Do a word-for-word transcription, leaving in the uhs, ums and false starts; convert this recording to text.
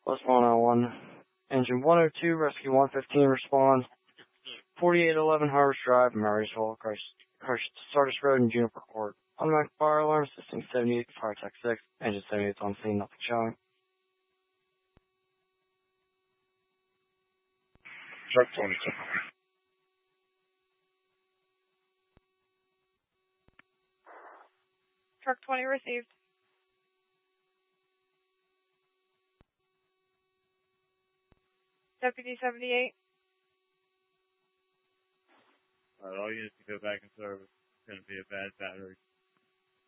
Plus one oh one. Engine one oh two, Rescue one fifteen responds. forty-eight eleven Harvest Drive, Marysville, Christ, Christ, Sardis Road, and Juniper Court. Automatic fire alarm, assisting seventy-eight, Fire Tech six. Engine seventy-eight on scene, nothing showing. Truck twenty-two. Truck twenty received. Deputy seventy-eight. Alright, all units to go back in service. It's going to be a bad battery.